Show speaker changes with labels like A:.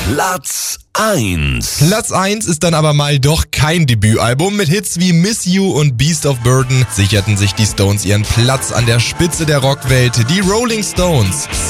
A: Platz 1.
B: Platz 1 ist dann aber mal doch kein Debütalbum. Mit Hits wie Miss You und Beast of Burden sicherten sich die Stones ihren Platz an der Spitze der Rockwelt. Die Rolling Stones.